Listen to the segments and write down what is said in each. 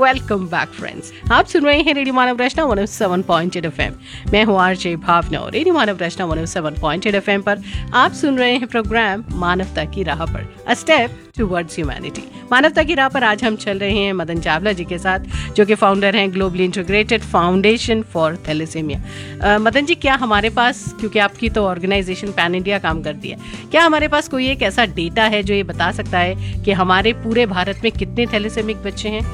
Welcome back friends. आप सुन रहे हैं रेडियो मानव रचना 107.8 FM। मैं हूँ आरजे भावना और रेडियो मानव रचना 107.8 FM पर आप सुन रहे हैं प्रोग्राम मानवता की राह पर, अ स्टेप टुवर्ड्स ह्यूमैनिटी। मानवता की राह पर आज हम चल रहे हैं मदन चावला जी के साथ, जो कि फाउंडर हैं globally integrated foundation for thalassaemia. Madan ji, क्या हमारे पास, क्योंकि आपकी तो ऑर्गेनाइजेशन पैन इंडिया काम करती है, क्या हमारे पास कोई एक ऐसा डेटा है जो ये बता सकता है कि हमारे पूरे भारत में कितने थैलेसेमिक बच्चे हैं?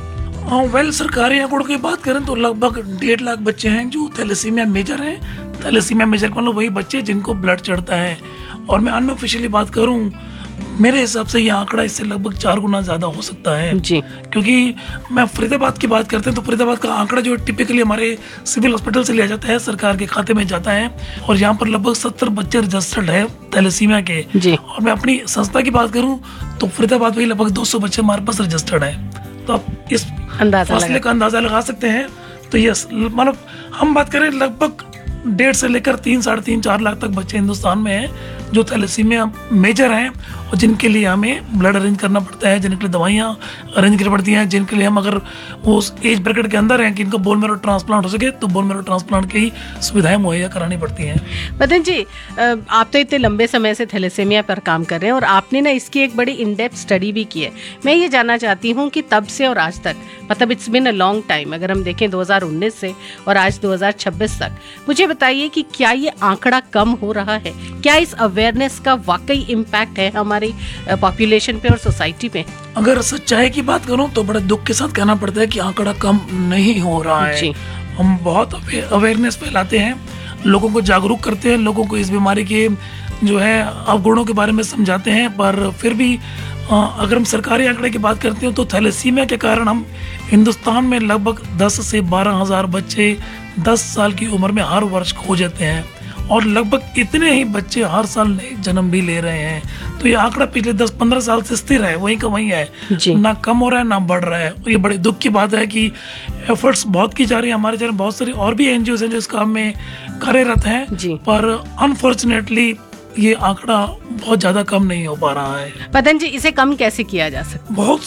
सरकारी आंकड़ों की बात करें तो लगभग 1.5 लाख बच्चे हैं जो थैलेसीमिया मेजर हैं। थैलेसीमिया मेजर मतलब वही बच्चे जिनको ब्लड चढ़ता है। और मैं अनऑफिशियली बात करूं, मेरे हिसाब से ये आंकड़ा इससे लगभग 4 गुना ज़्यादा हो सकता है जी। क्योंकि मैं फरीदाबाद की बात करते हैं तो फरीदाबाद का आंकड़ा जो टिपिकली हमारे सिविल हॉस्पिटल से लिया जाता है, सरकार के खाते में जाता है, और यहाँ पर लगभग 70 बच्चे रजिस्टर्ड है थैलेसीमिया के जी। और मैं अपनी संस्था की बात करूँ तो फरीदाबाद में लगभग 200 बच्चे हमारे पास रजिस्टर्ड है। तो आप इस फासले का अंदाजा लगा सकते हैं। तो यस, मतलब हम बात करें लगभग 1.5 से लेकर 3, 3.5, 4 लाख तक बच्चे हिंदुस्तान में हैं जो थैलेसीमिया मेजर हैं और जिनके लिए हमें ब्लड अरेंज करना पड़ता है, जिनके लिए दवाइयाँ अरेंज करनी पड़ती हैं, जिनके लिए हम अगर वो उस एज ब्रैकेट के अंदर हैं कि इनका बोन मैरो ट्रांसप्लांट हो सके तो बोन मैरो ट्रांसप्लांट की सुविधाएं मुहैया करानी पड़ती हैं। मदन जी, आप तो इतने लंबे समय से थैलेसीमिया पर काम कर रहे हैं और आपने ना इसकी एक बड़ी इन डेप्थ स्टडी भी की है। मैं ये जानना चाहती हूँ कि तब से और आज तक, मतलब it's been a long time, अगर हम देखें 2019 से और आज 2026 तक, मुझे बताइए कि क्या ये आंकड़ा कम हो रहा है? क्या इस अवेयरनेस का वाकई इम्पैक्ट है हमारी पॉपुलेशन पे और सोसाइटी पे? अगर सच्चाई की बात करूं तो बड़े दुख के साथ कहना पड़ता है कि आंकड़ा कम नहीं हो रहा है जी। हम बहुत अवेयरनेस फैलाते हैं, लोगों को जागरूक करते हैं, लोगों को इस बीमारी के जो है अवगुणों के बारे में समझाते हैं, पर फिर भी अगर हम सरकारी आंकड़े की बात करते हैं तो थैलेसीमिया के कारण हम हिंदुस्तान में लगभग 10 से 12 हज़ार बच्चे 10 साल की उम्र में हर वर्ष खो जाते हैं और लगभग इतने ही बच्चे हर साल नए जन्म भी ले रहे हैं। तो ये आंकड़ा पिछले 10-15 साल से स्थिर है, वहीं का वहीं है, ना कम हो रहा है ना बढ़ रहा है। और ये बड़े दुख की बात है कि एफर्ट्स बहुत की जा रही है, हमारे जगह बहुत सारी और भी एनजीओ हैं जो इस काम में कार्यरत हैं, पर अनफॉर्चुनेटली ये आंकड़ा बहुत ज्यादा कम नहीं हो पा रहा है। मदन जी, इसे कम कैसे किया जा सकता? बहुत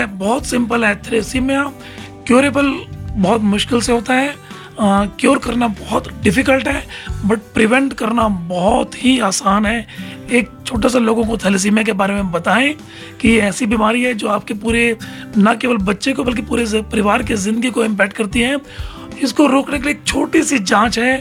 सिंपल है। थैलेसीमिया क्योरेबल बहुत मुश्किल से होता है, क्योर करना बहुत डिफिकल्ट है, बट प्रिवेंट करना बहुत ही आसान है। एक छोटा सा लोगों को थैलेसीमिया के बारे में बताएं कि ये ऐसी बीमारी है जो आपके पूरे, ना केवल बच्चे को बल्कि पूरे परिवार की जिंदगी को इम्पैक्ट करती है। इसको रोकने के लिए एक छोटी सी जांच है,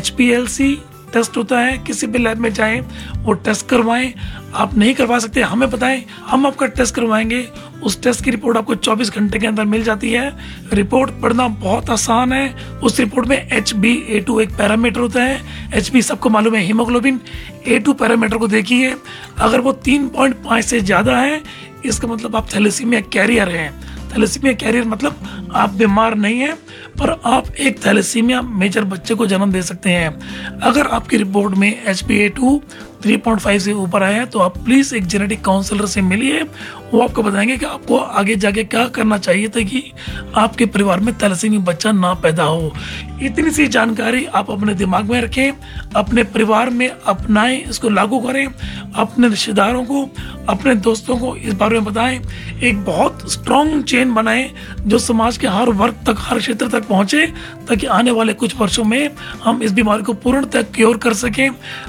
HPLC टेस्ट होता है, किसी भी लैब में जाएं, वो टेस्ट करवाएं। आप नहीं करवा सकते, हमें बताएं, हम आपका टेस्ट करवाएंगे। उस टेस्ट की रिपोर्ट आपको 24 घंटे के अंदर मिल जाती है। रिपोर्ट पढ़ना बहुत आसान है। उस रिपोर्ट में HbA2 एक पैरामीटर होता है। HB सबको मालूम है, हीमोग्लोबिन। A2 पैरामीटर को देखिए, अगर वो 3.5 से ज़्यादा है इसका मतलब आप थैलेसीमिया कैरियर हैं। थैलेसीमिया कैरियर मतलब आप बीमार नहीं हैं, पर आप एक थैलेसीमिया मेजर बच्चे को जन्म दे सकते हैं। अगर आपकी रिपोर्ट में HbA2 3.5 से ऊपर आया है तो आप प्लीज़ एक जेनेटिक काउंसलर से मिलिए, वो आपको बताएंगे कि आपको आगे जाके क्या करना चाहिए ताकि आपके परिवार में थैलेसीमिया बच्चा ना पैदा हो। इतनी सी जानकारी आप अपने दिमाग में रखें, अपने परिवार में अपनाएं, इसको लागू करें, अपने रिश्तेदारों को, अपने दोस्तों को इस बारे में बताएं। एक बहुत स्ट्रॉन्ग चेन बनाएं जो समाज के हर वर्ग तक, हर क्षेत्र तक पहुंचे, ताकि आने वाले कुछ वर्षों में हम इस बीमारी को पूर्णतः क्योर कर सकें,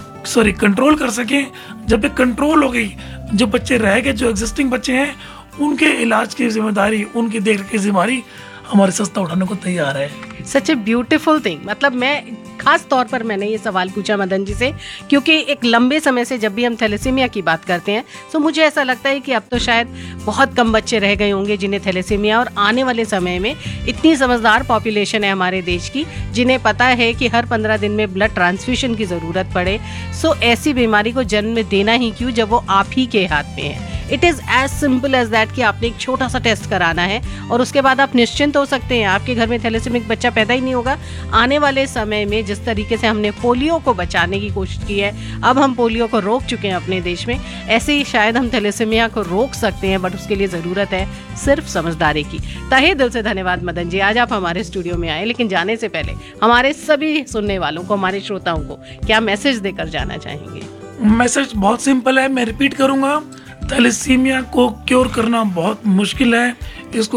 कंट्रोल कर सकें। जब ये कंट्रोल हो गई, जो बच्चे रह गए, जो एग्जिस्टिंग बच्चे हैं, उनके इलाज की जिम्मेदारी, उनकी देखरेख की जिम्मेदारी हमारी संस्था उठाने को तैयार है। सच ए ब्यूटीफुल थिंग। मतलब मैं खास तौर पर मैंने ये सवाल पूछा मदन जी से क्योंकि एक लंबे समय से जब भी हम थैलेसीमिया की बात करते हैं तो मुझे ऐसा लगता है कि अब तो शायद बहुत कम बच्चे रह गए होंगे जिन्हें थैलेसीमिया, और आने वाले समय में इतनी समझदार पॉपुलेशन है हमारे देश की जिन्हें पता है कि हर 15 दिन में ब्लड ट्रांसफ्यूजन की ज़रूरत पड़े। सो ऐसी बीमारी को जन्म देना ही क्यों जब वो आप ही के हाथ में है। It is as simple as that कि आपने एक छोटा सा टेस्ट कराना है और उसके बाद आप निश्चिंत हो सकते हैं, आपके घर में थैलेसीमिक बच्चा पैदा ही नहीं होगा। आने वाले समय में जिस तरीके से हमने पोलियो को बचाने की कोशिश की है, अब हम पोलियो को रोक चुके हैं अपने देश में, ऐसे ही शायद हम थैलेसीमिया को रोक सकते हैं, बट उसके लिए ज़रूरत है सिर्फ समझदारी की। तहे दिल से धन्यवाद मदन जी, आज आप हमारे स्टूडियो में आए। लेकिन जाने से पहले हमारे सभी सुनने वालों को, हमारे श्रोताओं को क्या मैसेज देकर जाना चाहेंगे? मैसेज बहुत सिंपल है, मैं रिपीट करूंगा। थैलेसीमिया को क्योर करना बहुत मुश्किल है, इसको